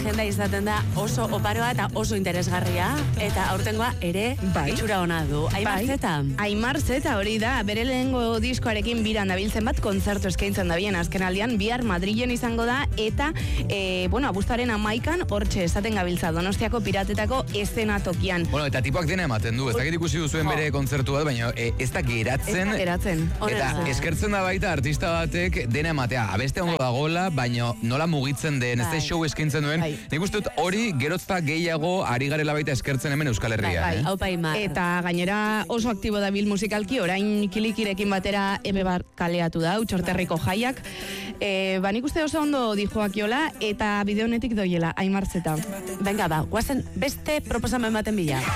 agenda izaten da oso oparoa eta oso interesgarria, eta aurtengoa ere itxura ona du. Aimar Zeta? Aimar Zeta hori da, bere lehengo diskoarekin biran dabiltzen bat, kontzertu eskaintzen da bien azken aldian, bihar Madrilen izango da, eta, abuztuaren 11an, hortxe esaten gabiltza, Donostiako Piratetako eszenatokian. Bueno, eta tipoak dena ematen du, ez dakit ikusi duzuen bere kontzertu bat, baina ez da geratzen. Eta eskertzen da baita artista batek dena ematea. Abeste ondo dagoela, baina nola mugitzen den, ez da show eskaintzen duen. Nik uste dut hori gerozta gehiago ari garela baita eskertzen hemen Euskal Herrian. Eta gainera oso aktibo dabil musikalki, orain Kilikirekin batera ebe bar kaleatu da, Txorterriko jaiak. Nik uste oso ondo dijoakiola, eta bideo honetik doiela, Aimar Zeta. Venga, guazen beste proposamen baten bila.